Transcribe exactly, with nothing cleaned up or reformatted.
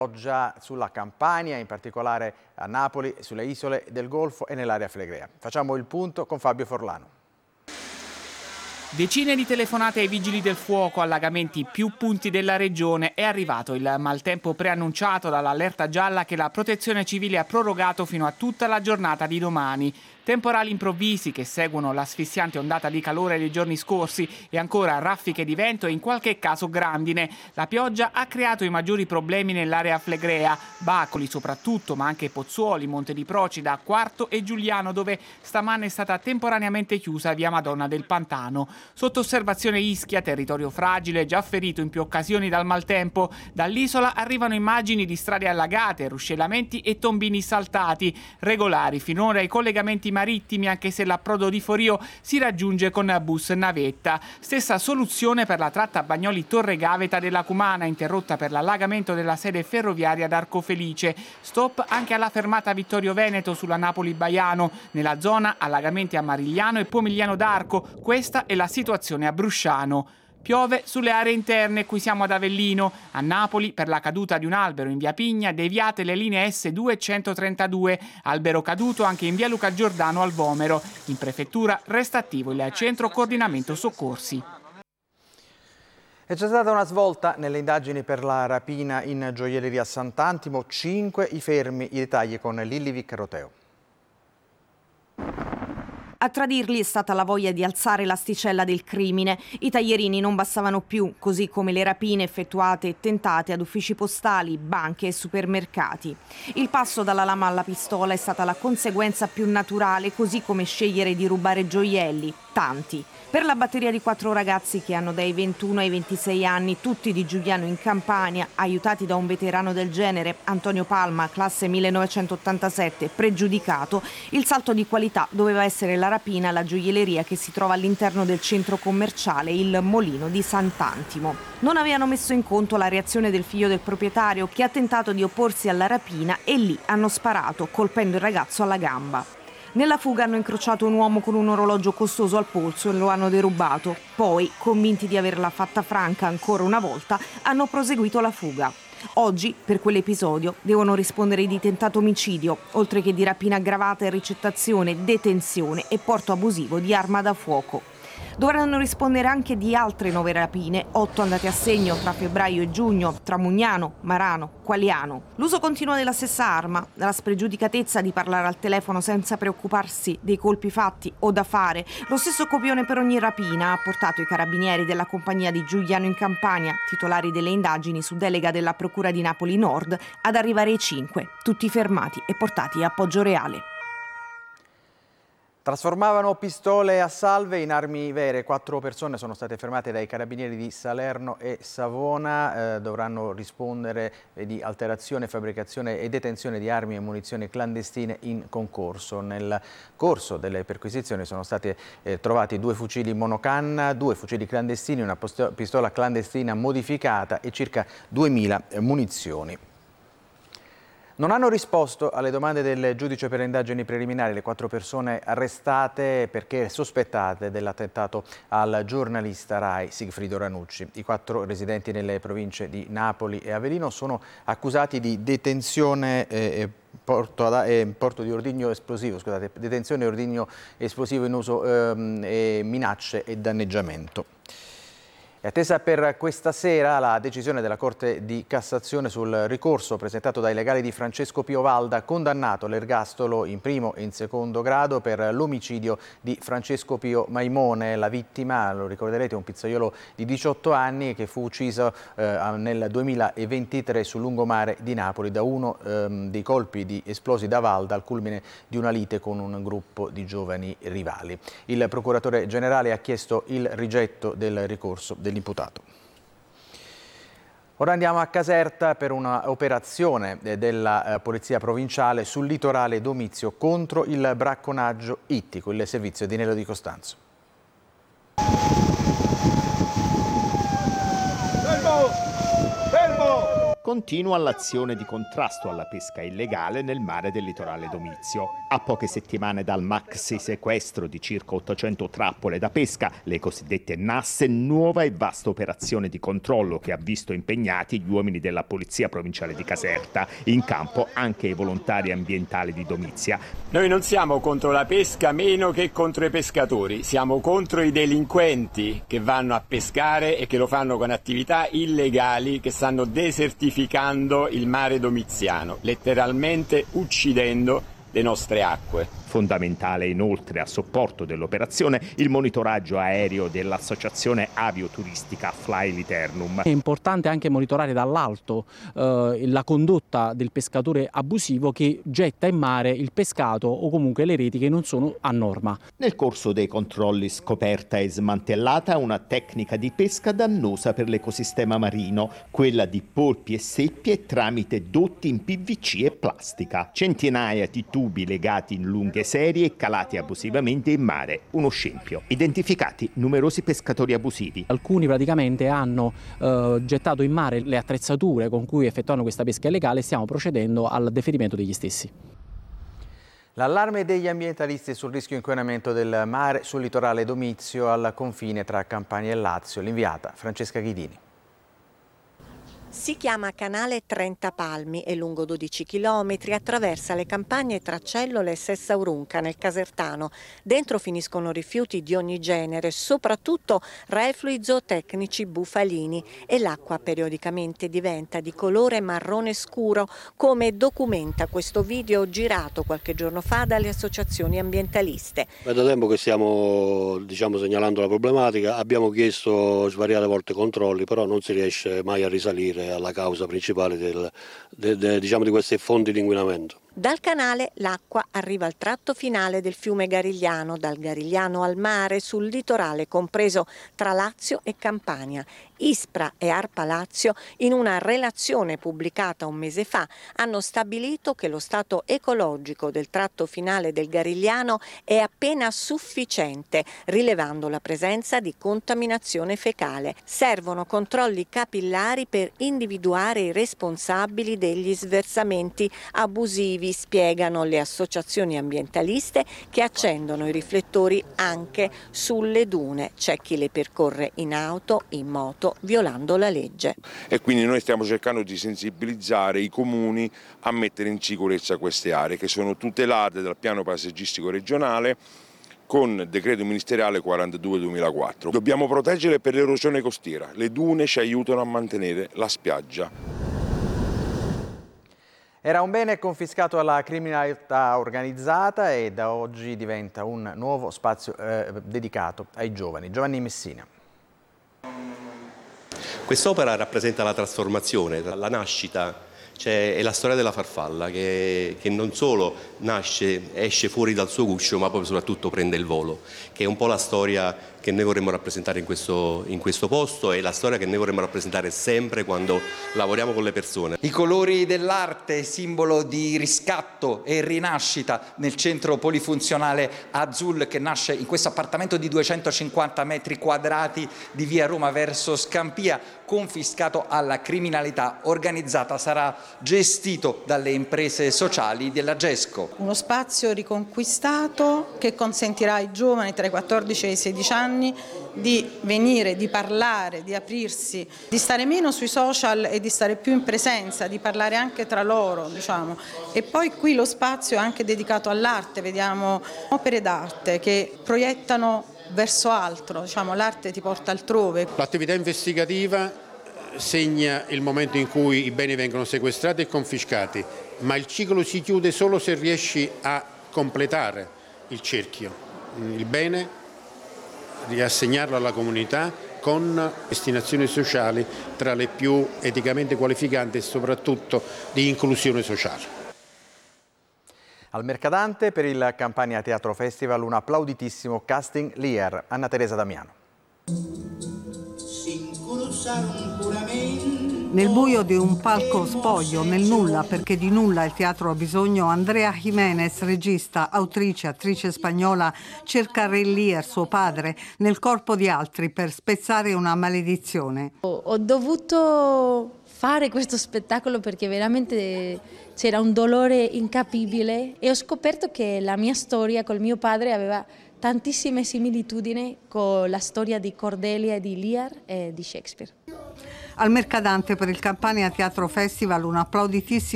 Già sulla Campania, in particolare a Napoli, sulle isole del Golfo e nell'area flegrea. Facciamo il punto con Fabio Forlano. Decine di telefonate ai vigili del fuoco, allagamenti più punti della regione. È arrivato il maltempo preannunciato dall'allerta gialla che la Protezione Civile ha prorogato fino a tutta la giornata di domani. Temporali improvvisi che seguono l'asfissiante ondata di calore dei giorni scorsi e ancora raffiche di vento e in qualche caso grandine. La pioggia ha creato i maggiori problemi nell'area flegrea, Bacoli soprattutto, ma anche Pozzuoli, Monte di Procida, Quarto e Giuliano, dove stamane è stata temporaneamente chiusa via Madonna del Pantano. Sotto osservazione Ischia, territorio fragile, già ferito in più occasioni dal maltempo. Dall'isola arrivano immagini di strade allagate, ruscellamenti e tombini saltati. Regolari finora i collegamenti marittimi, anche se l'approdo di Forio si raggiunge con bus navetta. Stessa soluzione per la tratta Bagnoli-Torre Gaveta della Cumana, interrotta per l'allagamento della sede ferroviaria d'Arco Felice. Stop anche alla fermata Vittorio Veneto sulla Napoli-Baiano. Nella zona allagamenti a Marigliano e Pomigliano d'Arco. Questa è la situazione a Brusciano. Piove sulle aree interne, qui siamo ad Avellino. A Napoli, per la caduta di un albero in via Pigna, deviate le linee S due e centotrentadue. Albero caduto anche in via Luca Giordano al Vomero. In prefettura resta attivo il centro coordinamento soccorsi. È già stata una svolta nelle indagini per la rapina in gioielleria Sant'Antimo. Cinque i fermi, i dettagli con Lilli Viccaroteo. A tradirli è stata la voglia di alzare l'asticella del crimine. I taglierini non bastavano più, così come le rapine effettuate e tentate ad uffici postali, banche e supermercati. Il passo dalla lama alla pistola è stata la conseguenza più naturale, così come scegliere di rubare gioielli, tanti. Per la batteria di quattro ragazzi che hanno dai ventuno ai ventisei anni, tutti di Giuliano in Campania, aiutati da un veterano del genere, Antonio Palma, classe millenovecentottantasette, pregiudicato, il salto di qualità doveva essere la rapina alla gioielleria che si trova all'interno del centro commerciale Il Molino di Sant'Antimo. Non avevano messo in conto la reazione del figlio del proprietario, che ha tentato di opporsi alla rapina, e lì hanno sparato, colpendo il ragazzo alla gamba. Nella fuga hanno incrociato un uomo con un orologio costoso al polso e lo hanno derubato. Poi, convinti di averla fatta franca ancora una volta, hanno proseguito la fuga. Oggi, per quell'episodio, devono rispondere di tentato omicidio, oltre che di rapina aggravata e ricettazione, detenzione e porto abusivo di arma da fuoco. Dovranno rispondere anche di altre nove rapine, otto andate a segno tra febbraio e giugno, tra Mugnano, Marano, Qualiano. L'uso continuo della stessa arma, la spregiudicatezza di parlare al telefono senza preoccuparsi dei colpi fatti o da fare, lo stesso copione per ogni rapina ha portato i carabinieri della compagnia di Giuliano in Campania, titolari delle indagini su delega della Procura di Napoli Nord, ad arrivare ai cinque, tutti fermati e portati a Poggioreale. Trasformavano pistole a salve in armi vere. Quattro persone sono state fermate dai carabinieri di Salerno e Savona. Eh, dovranno rispondere di alterazione, fabbricazione e detenzione di armi e munizioni clandestine in concorso. Nel corso delle perquisizioni sono stati eh, trovati due fucili monocanna, due fucili clandestini, una pistola clandestina modificata e circa duemila munizioni. Non hanno risposto alle domande del giudice per le indagini preliminari le quattro persone arrestate perché sospettate dell'attentato al giornalista RAI Sigfrido Ranucci. I quattro residenti nelle province di Napoli e Avellino sono accusati di detenzione e porto, ad, eh, porto di ordigno esplosivo, scusate, detenzione e ordigno esplosivo in uso ehm, e minacce e danneggiamento. È attesa per questa sera la decisione della Corte di Cassazione sul ricorso presentato dai legali di Francesco Pio Valda, condannato all'ergastolo in primo e in secondo grado per l'omicidio di Francesco Pio Maimone. La vittima, lo ricorderete, è un pizzaiolo di diciotto anni che fu ucciso eh, nel duemilaventitré sul lungomare di Napoli da uno ehm, dei colpi di esplosi da Valda al culmine di una lite con un gruppo di giovani rivali. Il procuratore generale ha chiesto il rigetto del ricorso del dell'imputato. Ora andiamo a Caserta per un'operazione della Polizia Provinciale sul litorale Domizio contro il bracconaggio ittico, il servizio di Nelo Di Costanzo. Fermo! Fermo! continua l'azione di contrasto alla pesca illegale nel mare del litorale domizio. A poche settimane dal maxi sequestro di circa ottocento trappole da pesca, le cosiddette nasse, nuova e vasta operazione di controllo che ha visto impegnati gli uomini della Polizia Provinciale di Caserta, in campo anche i volontari ambientali di Domizia. Noi non siamo contro la pesca meno che contro i pescatori, siamo contro i delinquenti che vanno a pescare e che lo fanno con attività illegali che stanno desertificando il mare domiziano, letteralmente uccidendo le nostre acque. Fondamentale inoltre a supporto dell'operazione il monitoraggio aereo dell'associazione avioturistica Fly Liternum. È importante anche monitorare dall'alto eh, la condotta del pescatore abusivo che getta in mare il pescato o comunque le reti che non sono a norma. Nel corso dei controlli scoperta e smantellata una tecnica di pesca dannosa per l'ecosistema marino, quella di polpi e seppie tramite dotti in P V C e plastica. Centinaia di tubi legati in lunghe serie e calati abusivamente in mare, uno scempio. Identificati numerosi pescatori abusivi. Alcuni praticamente hanno eh, gettato in mare le attrezzature con cui effettuano questa pesca illegale e stiamo procedendo al deferimento degli stessi. L'allarme degli ambientalisti sul rischio inquinamento del mare sul litorale domizio al confine tra Campania e Lazio. L'inviata Francesca Ghidini. Si chiama Canale Trenta Palmi, è lungo dodici chilometri, attraversa le campagne tra Cellole e Sessaurunca nel Casertano. Dentro finiscono rifiuti di ogni genere, soprattutto reflui zootecnici bufalini, e l'acqua periodicamente diventa di colore marrone scuro, come documenta questo video girato qualche giorno fa dalle associazioni ambientaliste. È da tempo che stiamo diciamo, segnalando la problematica, abbiamo chiesto svariate volte controlli, però non si riesce mai a risalire alla causa principale del, de, de, diciamo, di queste fonti di inquinamento. Dal canale l'acqua arriva al tratto finale del fiume Garigliano, dal Garigliano al mare, sul litorale compreso tra Lazio e Campania. ISPRA e ARPA Lazio, in una relazione pubblicata un mese fa, hanno stabilito che lo stato ecologico del tratto finale del Garigliano è appena sufficiente, rilevando la presenza di contaminazione fecale. Servono controlli capillari per individuare i responsabili degli sversamenti abusivi, spiegano le associazioni ambientaliste che accendono i riflettori anche sulle dune. C'è chi le percorre in auto, in moto, violando la legge. E quindi noi stiamo cercando di sensibilizzare i comuni a mettere in sicurezza queste aree che sono tutelate dal piano paesaggistico regionale con decreto ministeriale quarantadue duemilaquattro. Dobbiamo proteggere per l'erosione costiera, le dune ci aiutano a mantenere la spiaggia. Era un bene confiscato alla criminalità organizzata e da oggi diventa un nuovo spazio eh, dedicato ai giovani. Giovanni Messina. Quest'opera rappresenta la trasformazione, la nascita, cioè è la storia della farfalla che, che non solo nasce, esce fuori dal suo guscio, ma poi soprattutto prende il volo, che è un po' la storia che noi vorremmo rappresentare in questo, in questo posto e la storia che noi vorremmo rappresentare sempre quando lavoriamo con le persone. I colori dell'arte, simbolo di riscatto e rinascita nel centro polifunzionale Azul che nasce in questo appartamento di duecentocinquanta metri quadrati di via Roma verso Scampia, confiscato alla criminalità organizzata, sarà gestito dalle imprese sociali della GESCO. Uno spazio riconquistato che consentirà ai giovani tra i quattordici e i sedici anni di venire, di parlare, di aprirsi, di stare meno sui social e di stare più in presenza, di parlare anche tra loro, diciamo. E poi qui lo spazio è anche dedicato all'arte, vediamo opere d'arte che proiettano verso altro, diciamo, l'arte ti porta altrove. L'attività investigativa segna il momento in cui i beni vengono sequestrati e confiscati, ma il ciclo si chiude solo se riesci a completare il cerchio. Il bene riassegnarlo alla comunità con destinazioni sociali tra le più eticamente qualificanti e soprattutto di inclusione sociale. Al Mercadante per il Campania Teatro Festival un applauditissimo casting Lear. Anna Teresa Damiano. Nel buio di un palco spoglio, nel nulla, perché di nulla il teatro ha bisogno, Andrea Jiménez, regista, autrice, attrice spagnola, cerca Re Lear, suo padre, nel corpo di altri per spezzare una maledizione. Ho dovuto fare questo spettacolo perché veramente c'era un dolore incapibile e ho scoperto che la mia storia col mio padre aveva tantissime similitudini con la storia di Cordelia e di Lear e di Shakespeare. Al Mercadante per il Campania Teatro Festival un applauditissimo